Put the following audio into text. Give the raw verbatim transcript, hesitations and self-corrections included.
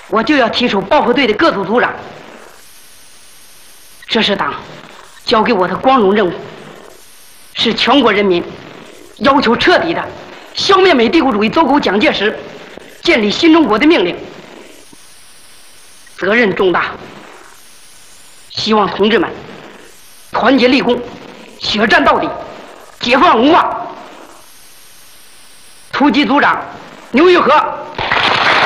我就要提出保护队的各组组长。这是党交给我的光荣任务，是全国人民要求彻底的消灭美帝国主义走狗蒋介石，建立新中国的命令，责任重大。希望同志们团结立功，血战到底，解放文化。突击组长牛玉和。